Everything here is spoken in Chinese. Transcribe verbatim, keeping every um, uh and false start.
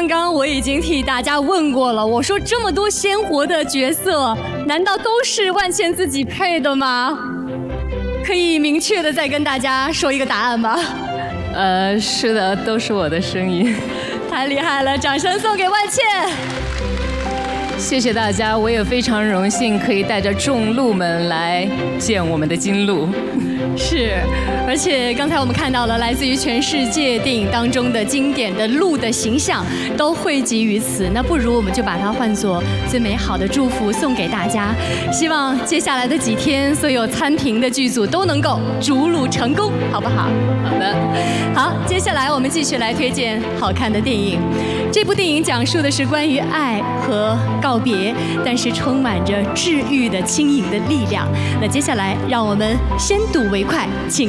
刚刚我已经替大家问过了，我说这么多鲜活的角色，难道都是万茜自己配的吗？可以明确的再跟大家说一个答案吗？ 呃，是的，都是我的声音。 太厉害了，掌声送给万茜。 谢谢大家，我也非常荣幸可以带着众鹿们来见我们的金鹿。 是，而且刚才我们看到了来自于全世界电影当中的经典的鹿的形象，都汇集于此。那不如我们就把它换作最美好的祝福送给大家。希望接下来的几天，所有参评的剧组都能够逐鹿成功，好不好？ 好的， 好，接下来我们继续来推荐好看的电影。这部电影讲述的是关于爱和告别，但是充满着治愈的轻盈的力量。那接下来让我们先睹为快，请。